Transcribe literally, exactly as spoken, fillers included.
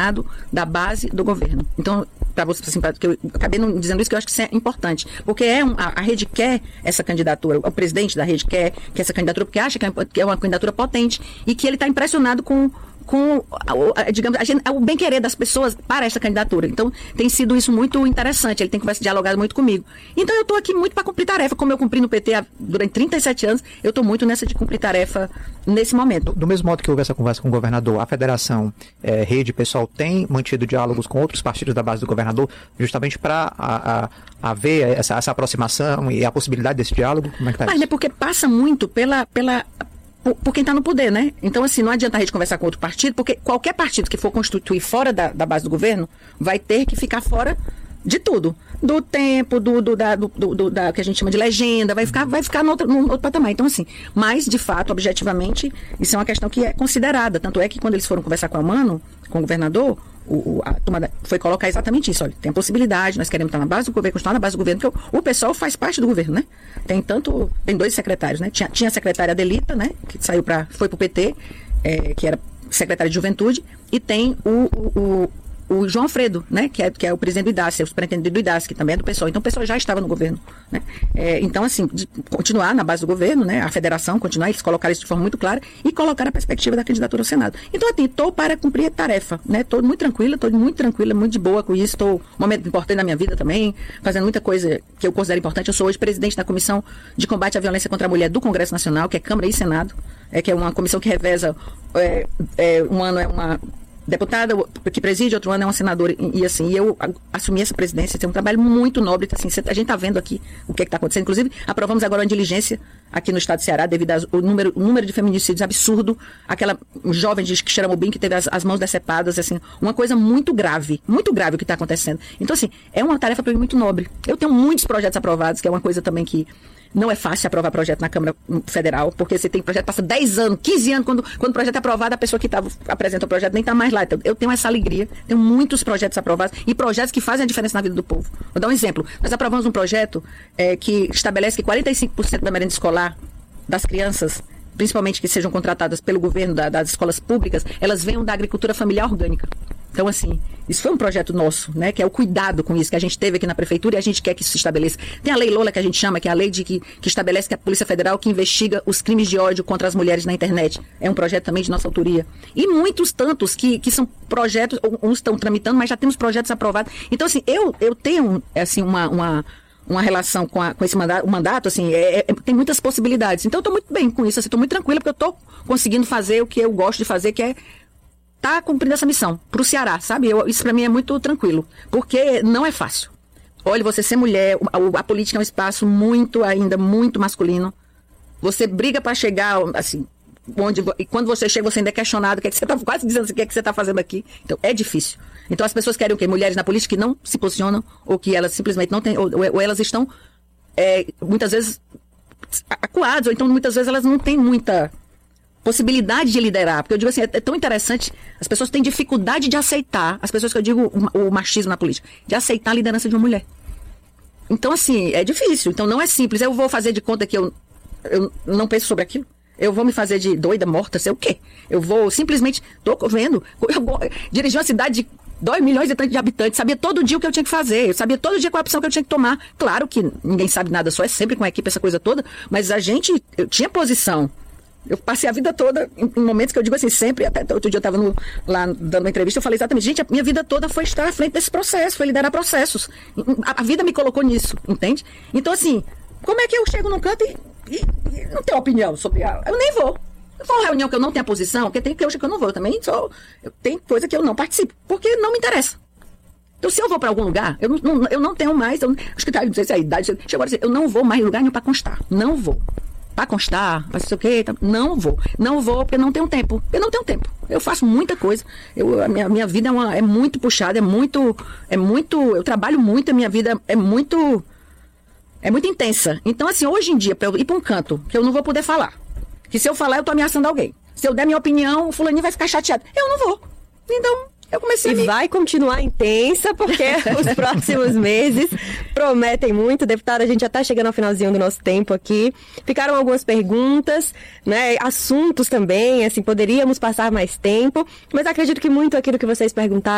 Senado da base do governo. Então, para você, assim, pra, que eu acabei não dizendo isso, que eu acho que isso é importante, porque é um, a, a rede quer essa candidatura, o presidente da rede quer, quer essa candidatura, porque acha que é, que é uma candidatura potente e que ele está impressionado com com, a, a, digamos, a, o bem-querer das pessoas para esta candidatura. Então, tem sido isso muito interessante, ele tem conversado, dialogado muito comigo. Então, eu estou aqui muito para cumprir tarefa, como eu cumpri no P T há, durante trinta e sete anos, eu estou muito nessa de cumprir tarefa nesse momento. Do, do mesmo modo que houve essa conversa com o governador, a federação, é, rede, pessoal, tem mantido diálogos com outros partidos da base do governador, justamente para haver essa, essa aproximação e a possibilidade desse diálogo? Como é que tá Mas, isso? Né, porque passa muito pela... pela Por, por quem está no poder, né? Então, assim, não adianta a gente conversar com outro partido, porque qualquer partido que for constituir fora da, da base do governo vai ter que ficar fora de tudo. Do tempo, do, do, da, do, do da que a gente chama de legenda, vai ficar, vai ficar no, outro, no outro patamar. Então, assim, mas, de fato, objetivamente, isso é uma questão que é considerada. Tanto é que quando eles foram conversar com a Mano, com o governador, o, o, a turma da, foi colocar exatamente isso. Olha, tem a possibilidade, nós queremos estar na base do governo, continuar na base do governo, porque o, o pessoal faz parte do governo, né? Tem tanto, tem dois secretários, né? Tinha, tinha a secretária Adelita, né? Que saiu para, foi pro P T, é, que era secretária de Juventude, e tem o, o, o o João Alfredo, né, que é, que é o presidente do IDASC, é o superintendente do IDASC, que também é do pessoal. Então, o pessoal já estava no governo, né? É, então, assim, de continuar na base do governo, né, a federação continuar, eles colocaram isso de forma muito clara e colocar a perspectiva da candidatura ao Senado. Então, assim, estou para cumprir a tarefa, né? Estou muito tranquila, estou muito tranquila, muito de boa com isso. Estou um momento importante na minha vida também, fazendo muita coisa que eu considero importante. Eu sou hoje presidente da Comissão de Combate à Violência contra a Mulher do Congresso Nacional, que é Câmara e Senado, é, que é uma comissão que reveza, é, é, um ano é uma deputada que preside, outro ano é uma senadora, e, e assim, eu assumi essa presidência, tem um trabalho muito nobre, assim, a gente está vendo aqui o que está acontecendo, inclusive aprovamos agora uma diligência aqui no estado de Ceará, devido ao número, o número de feminicídios absurdo, aquela jovem de Xeramobim que teve as, as mãos decepadas, assim, uma coisa muito grave, muito grave o que está acontecendo. Então, assim, é uma tarefa para mim muito nobre. Eu tenho muitos projetos aprovados, que é uma coisa também que não é fácil aprovar projeto na Câmara Federal, porque você tem projeto, passa dez anos, quinze anos, quando, quando o projeto é aprovado, a pessoa que tá, apresenta o projeto nem está mais lá. Então, eu tenho essa alegria, tenho muitos projetos aprovados e projetos que fazem a diferença na vida do povo. Vou dar um exemplo. Nós aprovamos um projeto é, que estabelece que quarenta e cinco por cento da merenda escolar das crianças, principalmente que sejam contratadas pelo governo da, das escolas públicas, elas venham da agricultura familiar orgânica. Então, assim, isso foi um projeto nosso, né, que é o cuidado com isso, que a gente teve aqui na prefeitura e a gente quer que isso se estabeleça. Tem a Lei Lola, que a gente chama, que é a lei de que, que estabelece que a Polícia Federal que investiga os crimes de ódio contra as mulheres na internet. É um projeto também de nossa autoria. E muitos tantos que, que são projetos, uns estão tramitando, mas já temos projetos aprovados. Então, assim, eu, eu tenho, assim, uma... uma uma relação com, a, com esse mandato, o mandato, assim, é, é, tem muitas possibilidades. Então, eu estou muito bem com isso, estou muito tranquila, porque eu estou conseguindo fazer o que eu gosto de fazer, que é estar tá cumprindo essa missão para o Ceará, sabe? Eu, isso para mim é muito tranquilo, porque não é fácil. Olha, você ser mulher, a, a política é um espaço muito, ainda, muito masculino. Você briga para chegar, assim, onde, e quando você chega, você ainda é questionado, o que é que você está quase dizendo assim, o que é que você está fazendo aqui. Então, é difícil. Então, as pessoas querem o quê? Mulheres na política que não se posicionam, ou que elas simplesmente não têm, ou, ou elas estão, é, muitas vezes, acuadas, ou então, muitas vezes, elas não têm muita possibilidade de liderar. Porque eu digo assim, é, é tão interessante, as pessoas têm dificuldade de aceitar, as pessoas que eu digo, o, o machismo na política, de aceitar a liderança de uma mulher. Então, assim, é difícil. Então, não é simples. Eu vou fazer de conta que eu, eu não penso sobre aquilo. Eu vou me fazer de doida, morta, sei o quê. Eu vou simplesmente, tô vendo, eu vou dirigir uma cidade de dois milhões e tantos de habitantes, sabia todo dia o que eu tinha que fazer, eu sabia todo dia qual a opção que eu tinha que tomar. Claro que ninguém sabe nada, só é sempre com a equipe, essa coisa toda, mas a gente, eu tinha posição. Eu passei a vida toda, em, em momentos que eu digo assim, sempre, até outro dia eu estava lá dando uma entrevista, eu falei exatamente, gente, a minha vida toda foi estar à frente desse processo, foi liderar processos. A, a vida me colocou nisso, entende? Então, assim, como é que eu chego num canto e, e, e não tenho opinião sobre a... Eu nem vou. Se for uma reunião que eu não tenho posição, porque tem coisa que eu não vou, eu também sou... Eu, tem coisa que eu não participo, porque não me interessa. Então, se eu vou para algum lugar, eu não, eu não tenho mais... Eu, acho que tá, não sei se é a idade... Chegou a dizer, eu não vou mais em lugar nenhum para constar. Não vou. Para constar, para sei o quê, não vou. Não vou porque não tenho tempo. Eu não tenho tempo. Eu faço muita coisa. Eu, a minha, minha vida é, uma, é muito puxada, é muito... É muito... Eu trabalho muito, a minha vida é muito... É muito intensa. Então, assim, hoje em dia, para eu ir para um canto, que eu não vou poder falar, que se eu falar, eu tô ameaçando alguém. Se eu der minha opinião, o fulaninho vai ficar chateado. Eu não vou. Então, eu comecei e a me... vai continuar intensa, porque os próximos meses prometem muito. Deputada, a gente já está chegando ao finalzinho do nosso tempo aqui. Ficaram algumas perguntas, né? Assuntos também, assim, poderíamos passar mais tempo, mas acredito que muito aquilo que vocês perguntaram